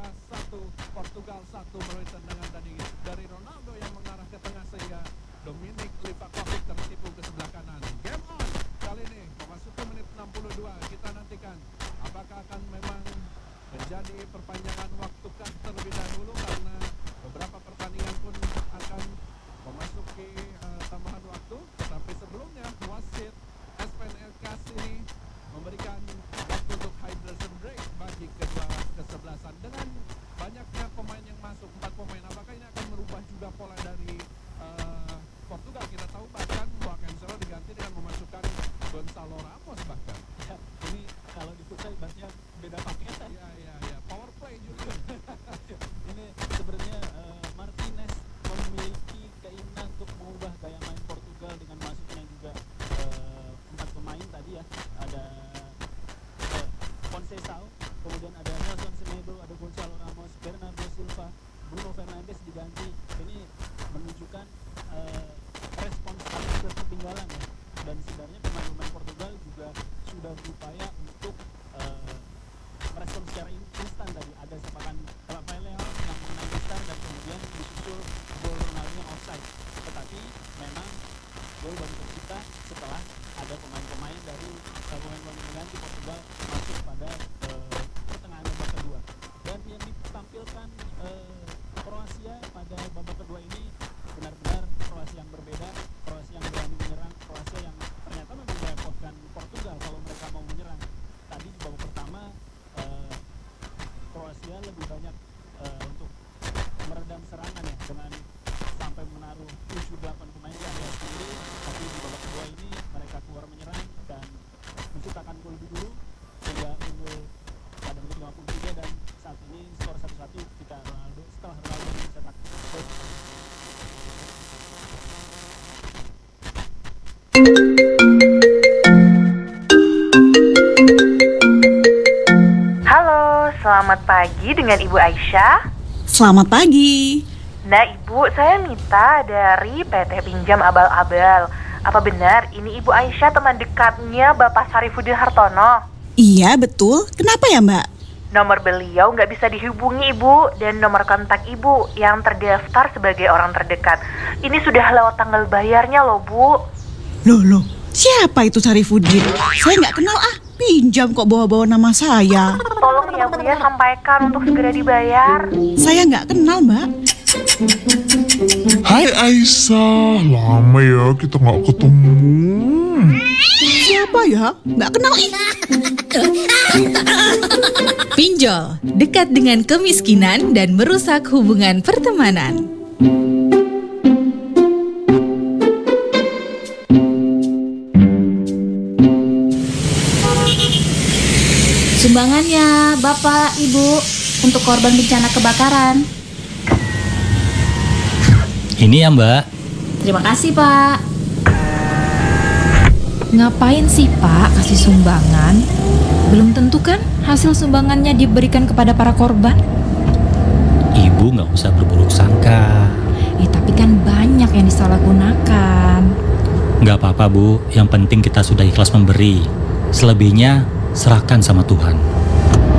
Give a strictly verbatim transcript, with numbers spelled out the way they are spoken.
Indonesia satu, Portugal satu melalui tendangan tadi dari Ronaldo yang mengarah ke tengah sehingga Dominik Livakovic tertipu ke sebelah kanan. Game on kali ini memasuki menit enam puluh dua. Kita nantikan apakah akan memang menjadi perpanjangan waktu kah terlebih dahulu karena beberapa pertandingan pun akan memasuki uh, tambahan waktu. Tetapi sebelumnya wasit Espen Elkas ini memberikan waktu untuk hydration break bagi kedua kesebelasan. Dengan banyaknya pemain yang masuk, empat pemain, apakah ini akan merubah juga pola dari uh, Portugal? Kita tahu bahkan Joao Cancelo diganti dengan memasukkan Gonzalo Ramos bahkan. Ya, ini kalau di futsal ibaratnya beda paketan. Iya, iya, iya. Power play juga. Ini sebenarnya uh, Martinez memiliki keinginan untuk mengubah gaya main Portugal dengan masuknya juga uh, empat pemain tadi ya. Ada uh, Conceição, kemudian ada Nelson Semedo, ada Gonzalo Ramos, Bernardo Silva, Bruno Fernandes diganti. Ini menunjukkan uh, respons atas ketertinggalan ya. Dan sebenarnya pemain-pemain Portugal juga sudah berupaya untuk uh, merespon secara instan tadi. Ada sepakan Rafael Leao yang menang instan dan kemudian disusul gol Ronaldo yang offside. Tetapi memang gol baru tercipta setelah ada pemain-pemain dari uh, pemain-pemain pengganti Portugal masuk pada uh, pertengahan babak kedua. Dan yang ditampilkan uh, Kroasia pada babak kedua ini benar-benar Kroasia yang berbeda, Kroasia yang berani menyerang, Kroasia yang ternyata memang merepotkan Portugal kalau mereka mau menyerang. Tadi di babak pertama uh, Kroasia lebih banyak uh, untuk meredam serangan ya dengan sampai menaruh tujuh delapan pemain di area sendiri. Tapi di babak kedua ini mereka keluar menyerang dan menciptakan gol lebih dulu sehingga unggul pada menit lima puluh tiga dan saat ini skor satu satu ketika Ronaldo setelah Ronaldo mencetak gol. Halo, selamat pagi dengan Ibu Aisyah. Selamat pagi. Nah Ibu, saya Mita dari P T Pinjam Abal-Abal. Apa benar ini Ibu Aisyah teman dekatnya Bapak Syarifuddin Hartono? Iya betul, kenapa ya Mbak? Nomor beliau nggak bisa dihubungi Ibu, dan nomor kontak Ibu yang terdaftar sebagai orang terdekat ini sudah lewat tanggal bayarnya loh Bu. Loh loh, siapa itu Syarifuddin? Saya nggak kenal ah, pinjam kok bawa-bawa nama saya. Tolong ya Bu ya, sampaikan untuk segera dibayar. Saya nggak kenal Mbak. Hai Aisyah, lama ya kita nggak ketemu. Siapa ya? Nggak kenal ih. Pinjol, dekat dengan kemiskinan dan merusak hubungan pertemanan. Sumbangannya Bapak, Ibu, untuk korban bencana kebakaran. Ini ya Mbak. Terima kasih Pak. Ngapain sih Pak kasih sumbangan? Belum tentu kan hasil sumbangannya diberikan kepada para korban? Ibu nggak usah berburuk sangka. Eh tapi kan banyak yang disalahgunakan. Nggak apa-apa Bu, yang penting kita sudah ikhlas memberi. Selebihnya serahkan sama Tuhan.